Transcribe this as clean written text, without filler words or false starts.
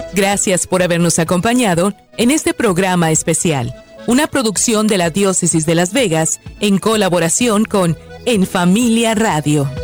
Gracias por habernos acompañado en este programa especial, una producción de la Diócesis de Las Vegas en colaboración con En Familia Radio.